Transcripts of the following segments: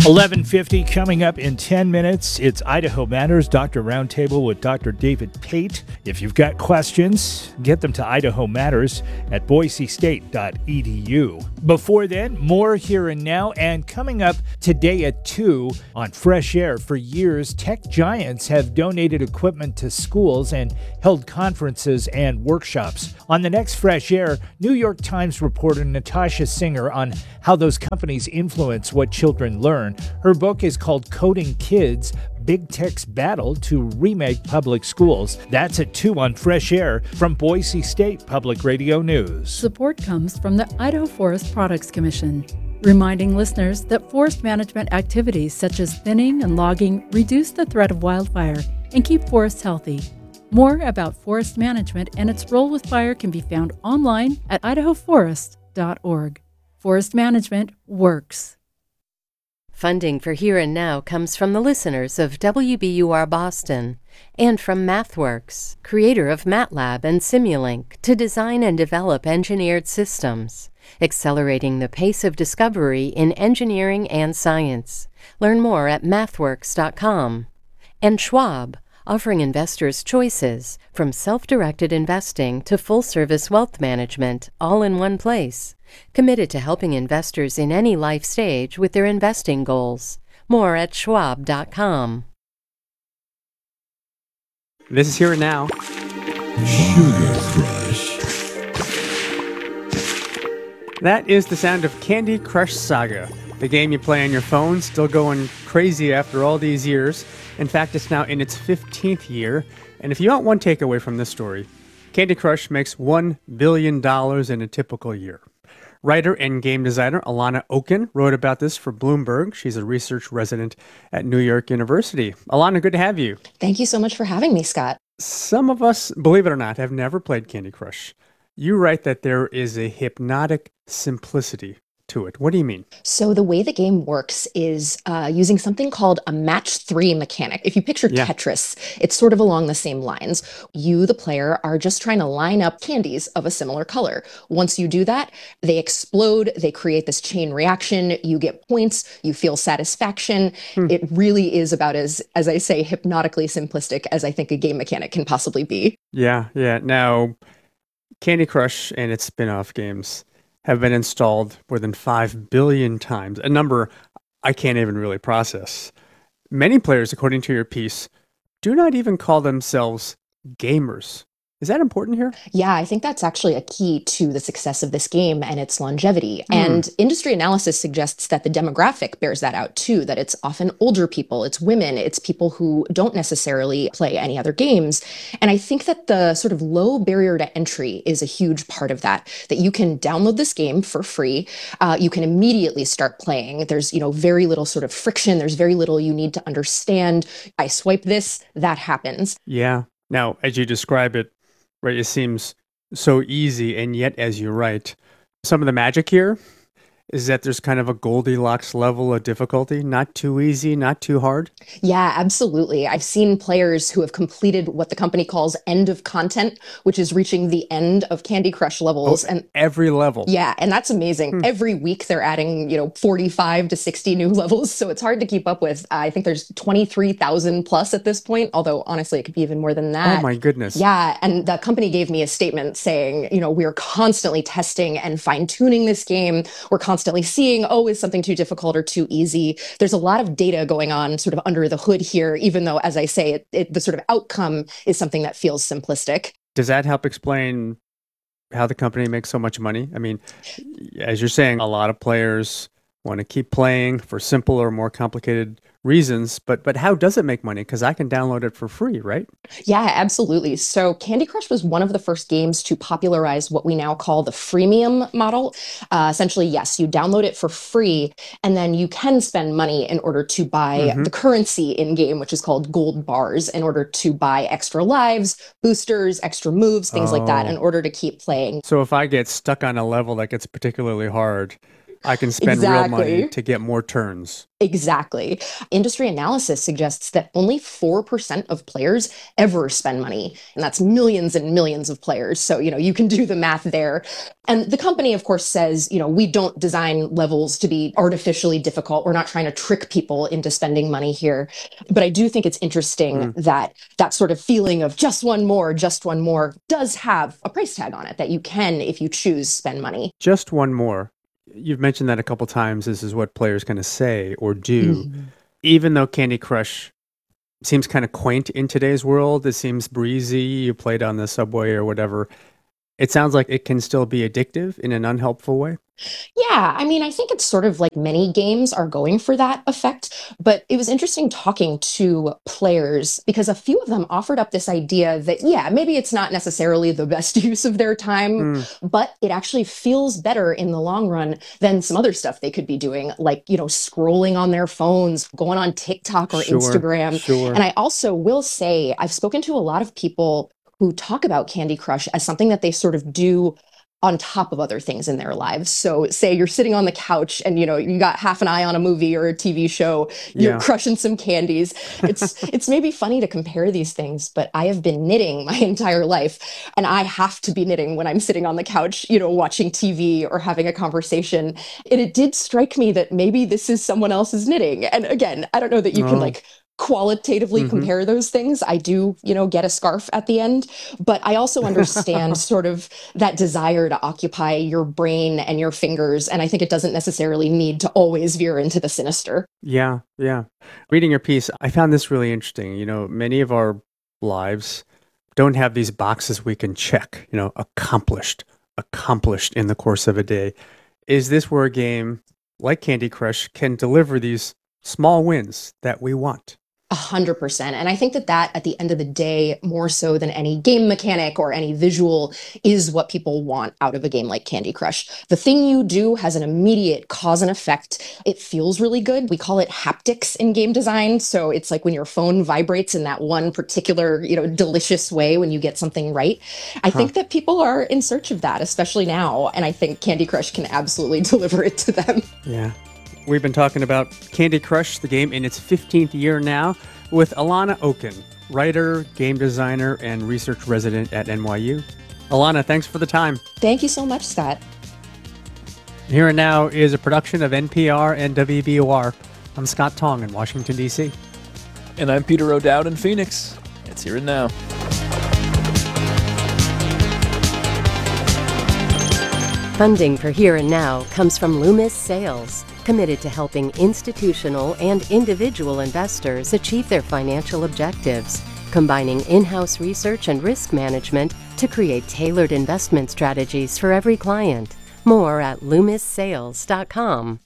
11:50 coming up in 10 minutes. It's Idaho Matters, Dr. Roundtable with Dr. David Pate. If you've got questions, get them to Idaho Matters at boisestate.edu. Before then, more Here and Now, and coming up today at 2 on Fresh Air. For years, tech giants have donated equipment to schools and held conferences and workshops. On the next Fresh Air, New York Times reporter Natasha Singer on how those companies influence what children learn. Her book is called Coding Kids, Big Tech's Battle to Remake Public Schools. That's at 2 on Fresh Air from Boise State Public Radio News. Support comes from the Idaho Forest Products Commission, reminding listeners that forest management activities such as thinning and logging reduce the threat of wildfire and keep forests healthy. More about forest management and its role with fire can be found online at idahoforest.org. Forest management works. Funding for Here and Now comes from the listeners of WBUR Boston and from MathWorks, creator of MATLAB and Simulink, to design and develop engineered systems, accelerating the pace of discovery in engineering and science. Learn more at mathworks.com. And Schwab, offering investors choices from self-directed investing to full-service wealth management, all in one place. Committed to helping investors in any life stage with their investing goals. More at schwab.com. This is Here and Now. Sugar Crush. That is the sound of Candy Crush Saga, the game you play on your phone, still going crazy after all these years. In fact, it's now in its 15th year. And if you want one takeaway from this story, Candy Crush makes $1 billion in a typical year. Writer and game designer Alana Oken wrote about this for Bloomberg. She's a research resident at New York University. Alana, good to have you. Thank you so much for having me, Scott. Some of us, believe it or not, have never played Candy Crush. You write that there is a hypnotic simplicity to it. What do you mean? So the way the game works is using something called a match 3 mechanic. If you picture Tetris, it's sort of along the same lines. You, the player, are just trying to line up candies of a similar color. Once you do that, they explode, they create this chain reaction, you get points, you feel satisfaction. It really is about as I say, hypnotically simplistic as I think a game mechanic can possibly be. Yeah. Now, Candy Crush and its spin-off games have been installed more than 5 billion times, a number I can't even really process. Many players, according to your piece, do not even call themselves gamers. Is that important here? Yeah, I think that's actually a key to the success of this game and its longevity. And industry analysis suggests that the demographic bears that out too, that it's often older people, it's women, it's people who don't necessarily play any other games. And I think that the sort of low barrier to entry is a huge part of that you can download this game for free. You can immediately start playing. There's, very little sort of friction. There's very little you need to understand. I swipe this, that happens. Yeah. Now, as you describe it, right, it seems so easy, and yet, as you write, some of the magic here is that there's kind of a Goldilocks level of difficulty, not too easy, not too hard. Yeah, absolutely. I've seen players who have completed what the company calls end of content, which is reaching the end of Candy Crush levels. And every level. Yeah, and that's amazing. Every week they're adding, 45 to 60 new levels, so it's hard to keep up with. I think there's 23,000 plus at this point, although honestly it could be even more than that. Oh my goodness. Yeah, and the company gave me a statement saying, we're constantly testing and fine-tuning this game. We're constantly seeing, is something too difficult or too easy? There's a lot of data going on sort of under the hood here, even though, as I say, the sort of outcome is something that feels simplistic. Does that help explain how the company makes so much money? I mean, as you're saying, a lot of players want to keep playing for simple or more complicated reasons, but how does it make money? Because I can download it for free, right? Yeah, absolutely. So Candy Crush was one of the first games to popularize what we now call the freemium model. Essentially, yes, you download it for free, and then you can spend money in order to buy the currency in-game, which is called gold bars, in order to buy extra lives, boosters, extra moves, things like that, in order to keep playing. So if I get stuck on a level that gets particularly hard, I can spend real money to get more turns. Exactly. Industry analysis suggests that only 4% of players ever spend money, and that's millions and millions of players. So, you can do the math there. And the company, of course, says, we don't design levels to be artificially difficult. We're not trying to trick people into spending money here. But I do think it's interesting that sort of feeling of just one more does have a price tag on it that you can, if you choose, spend money. Just one more. You've mentioned that a couple times. This is what players going to say or do. Mm-hmm. Even though Candy Crush seems kind of quaint in today's world, it seems breezy, you played on the subway or whatever, it sounds like it can still be addictive in an unhelpful way. Yeah, I think it's sort of like many games are going for that effect, but it was interesting talking to players because a few of them offered up this idea that, maybe it's not necessarily the best use of their time, but it actually feels better in the long run than some other stuff they could be doing, like, scrolling on their phones, going on TikTok or Instagram. Sure. And I also will say, I've spoken to a lot of people who talk about Candy Crush as something that they sort of do on top of other things in their lives. So say you're sitting on the couch and, you got half an eye on a movie or a TV show, you're crushing some candies. It's maybe funny to compare these things, but I have been knitting my entire life and I have to be knitting when I'm sitting on the couch, watching TV or having a conversation. And it did strike me that maybe this is someone else's knitting. And again, I don't know that you can qualitatively compare those things. I do, get a scarf at the end, but I also understand sort of that desire to occupy your brain and your fingers. And I think it doesn't necessarily need to always veer into the sinister. Yeah. Reading your piece, I found this really interesting. Many of our lives don't have these boxes we can check, accomplished in the course of a day. Is this where a game like Candy Crush can deliver these small wins that we want? 100%. And I think that at the end of the day, more so than any game mechanic or any visual, is what people want out of a game like Candy Crush. The thing you do has an immediate cause and effect. It feels really good. We call it haptics in game design. So it's like when your phone vibrates in that one particular, delicious way when you get something right. I think that people are in search of that, especially now. And I think Candy Crush can absolutely deliver it to them. Yeah. We've been talking about Candy Crush, the game in its 15th year now, with Alana Oken, writer, game designer, and research resident at NYU. Alana, thanks for the time. Thank you so much, Scott. Here and Now is a production of NPR and WBUR. I'm Scott Tong in Washington, D.C. And I'm Peter O'Dowd in Phoenix. It's Here and Now. Funding for Here and Now comes from Loomis Sales, committed to helping institutional and individual investors achieve their financial objectives, combining in-house research and risk management to create tailored investment strategies for every client. More at LoomisSales.com.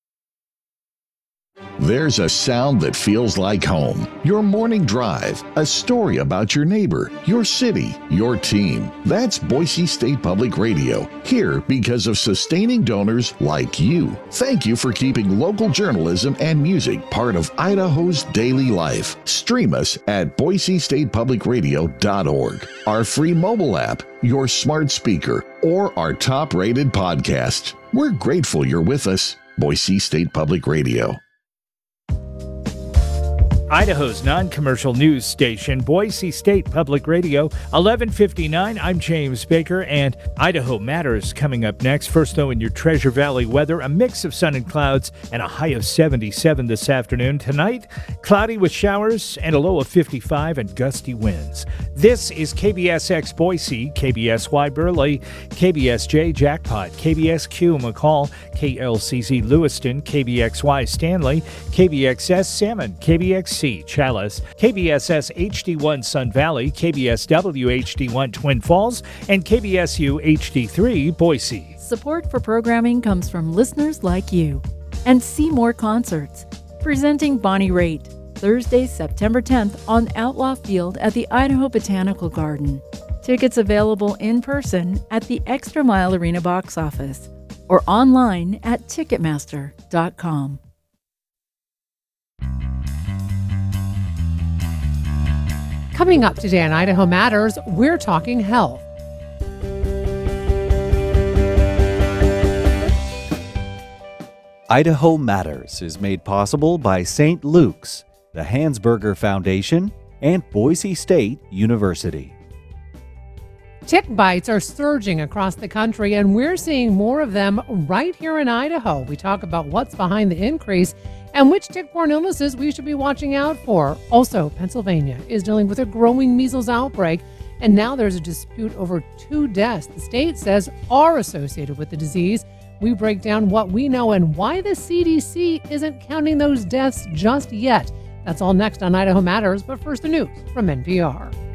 There's a sound that feels like home. Your morning drive. A story about your neighbor, your city, your team. That's Boise State Public Radio. Here because of sustaining donors like you. Thank you for keeping local journalism and music part of Idaho's daily life. Stream us at BoiseStatePublicRadio.org. Our free mobile app, your smart speaker, or our top-rated podcast. We're grateful you're with us. Boise State Public Radio. Idaho's non-commercial news station, Boise State Public Radio, 1159. I'm James Baker, and Idaho Matters coming up next. First, though, in your Treasure Valley weather, a mix of sun and clouds and a high of 77 this afternoon. Tonight, cloudy with showers and a low of 55 and gusty winds. This is KBSX Boise, KBSY Burley, KBSJ Jackpot, KBSQ McCall, KLCZ Lewiston, KBXY Stanley, KBXS Salmon, KBXC Chalice, KBSS HD1 Sun Valley, KBSW HD1 Twin Falls, and KBSU HD3 Boise. Support for programming comes from listeners like you. And see more concerts. Presenting Bonnie Raitt, Thursday, September 10th on Outlaw Field at the Idaho Botanical Garden. Tickets available in person at the Extra Mile Arena box office or online at Ticketmaster.com. Coming up today on Idaho Matters, we're talking health. Idaho Matters is made possible by St. Luke's, the Hansberger Foundation, and Boise State University. Tick bites are surging across the country, and we're seeing more of them right here in Idaho. We talk about what's behind the increase and which tick-borne illnesses we should be watching out for. Also, Pennsylvania is dealing with a growing measles outbreak, and now there's a dispute over 2 deaths the state says are associated with the disease. We break down what we know and why the CDC isn't counting those deaths just yet. That's all next on Idaho Matters, but first the news from NPR.